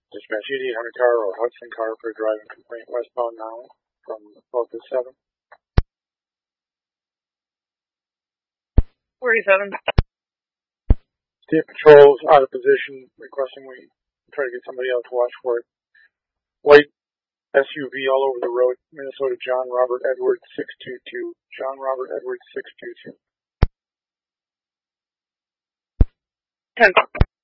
Dispatch 8800 car or Hudson car for a driving complaint westbound now from 12 to 7. 47. State Patrol's out of position, requesting we try to get somebody else to watch for it. White SUV all over the road, Minnesota John Robert Edwards 622. John Robert Edwards 622. 10.